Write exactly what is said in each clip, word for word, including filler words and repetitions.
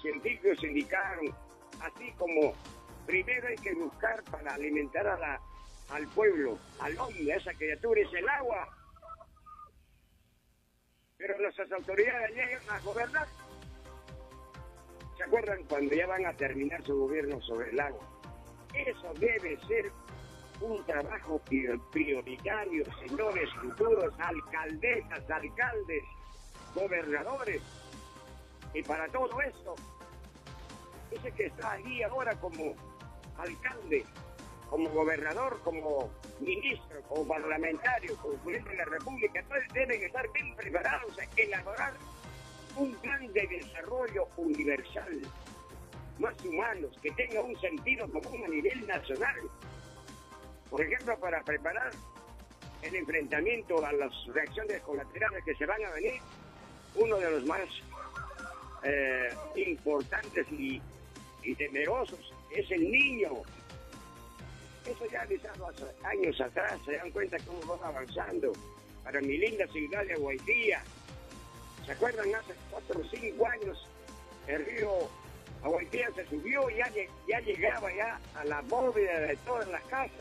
científicos indicaron, así como primero hay que buscar para alimentar a la, al pueblo, al hombre, a esa criatura, es el agua. Pero nuestras autoridades llegan a gobernar. ¿Se acuerdan cuando ya van a terminar su gobierno sobre el agua? Eso debe ser un trabajo prioritario, señores futuros alcaldesas, alcaldes, gobernadores. Y para todo esto, ese que está allí ahora como alcalde, como gobernador, como ministro, como parlamentario, como presidente de la República, entonces deben estar bien preparados a elaborar un plan de desarrollo universal, más humanos, que tenga un sentido común a nivel nacional. Por ejemplo, para preparar el enfrentamiento a las reacciones colaterales que se van a venir, uno de los más eh, importantes y, y temerosos es el niño. Eso ya avisado hace años atrás, se dan cuenta cómo va avanzando. Para mi linda ciudad de Agüeytía, ¿se acuerdan? Hace cuatro o cinco años el río Agüeytía se subió y ya, ya llegaba ya a la bóveda de todas las casas.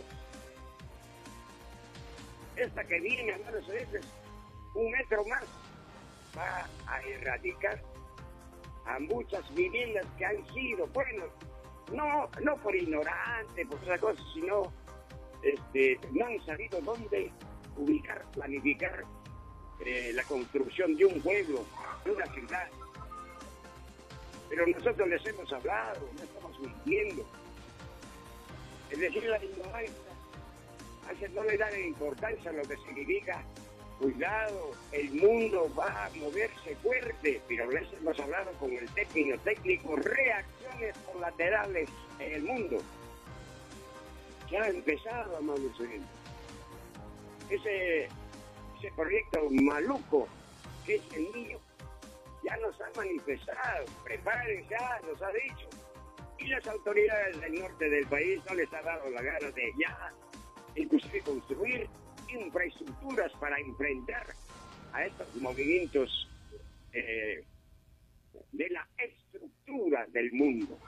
Esta que viene, hermanos, es un metro más, va a erradicar a muchas viviendas que han sido, bueno, no, no por ignorante, por otra cosa, sino este, no han sabido dónde ubicar, planificar eh, la construcción de un pueblo, de una ciudad. Pero nosotros les hemos hablado, no estamos mintiendo. Es decir, la ignorancia a veces no le dan importancia a lo que significa. Cuidado, el mundo va a moverse fuerte, pero les hemos hablado con el término técnico, reacciones colaterales en el mundo. Ya ha empezado, amables oyentes. Ese, ese proyecto maluco que es el niño, ya nos ha manifestado, prepárense, ya nos ha dicho. Y las autoridades del norte del país no les ha dado la gana de ya, inclusive construir infraestructuras para enfrentar a estos movimientos eh, de la estructura del mundo.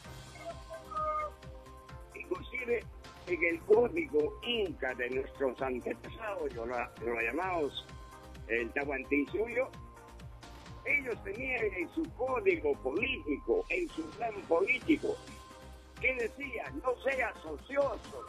Inclusive en el código inca de nuestros antepasados, yo lo, lo llamamos el Tahuantinsuyo, ellos tenían en su código político, en su plan político, que decía, no seas ocioso.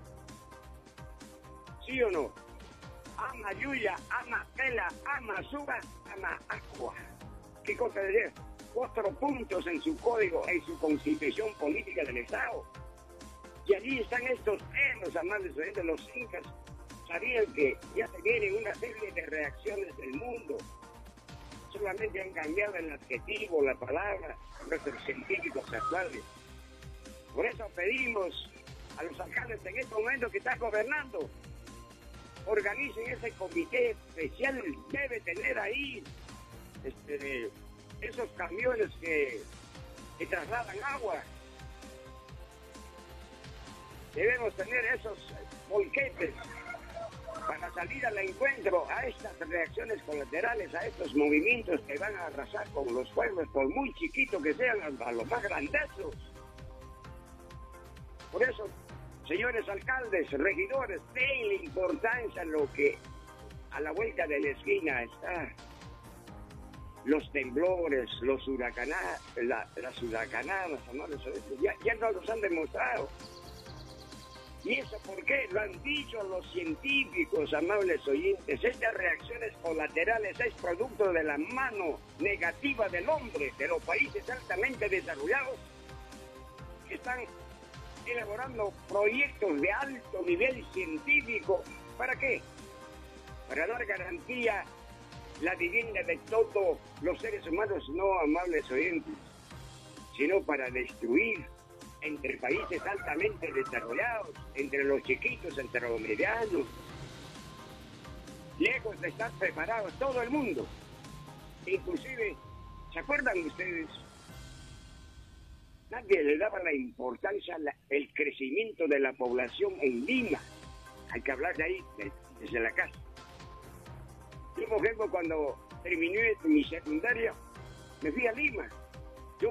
¿Sí o no? Ama yuya, ama tela, ama suba, ama agua. ¿Qué cosa decía? Cuatro puntos en su código, en su constitución política del Estado. Y allí están estos temas, amables oyentes, los incas sabían que ya se viene una serie de reacciones del mundo. Solamente han cambiado el adjetivo, la palabra, nuestros científicos actuales. Por eso pedimos a los alcaldes en este momento que están gobernando, organicen ese comité especial, debe tener ahí este, esos camiones que, que trasladan agua. Debemos tener esos volquetes para salir al encuentro a estas reacciones colaterales, a estos movimientos que van a arrasar con los pueblos, por muy chiquitos que sean, a los más grandezos. Por eso, señores alcaldes, regidores, denle importancia a lo que a la vuelta de la esquina está. Los temblores, los huracanadas, la, las huracanadas, amables, ya, ya nos los han demostrado. ¿Y eso por qué? Lo han dicho los científicos, amables oyentes. Estas reacciones colaterales es producto de la mano negativa del hombre, de los países altamente desarrollados, que están elaborando proyectos de alto nivel científico. ¿Para qué? Para dar garantía la vivienda de todos los seres humanos, no, amables oyentes, sino para destruir entre países altamente desarrollados, entre los chiquitos, entre los medianos, lejos de estar preparados todo el mundo. Inclusive, ¿se acuerdan ustedes? Nadie le daba la importancia al crecimiento de la población en Lima. Hay que hablar de ahí, de, desde la casa. Yo, por ejemplo, cuando terminé mi secundaria, me fui a Lima.